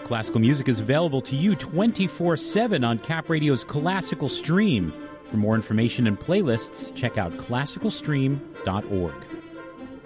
Classical music is available to you 24/7 on Cap Radio's Classical Stream. For more information and playlists, check out classicalstream.org.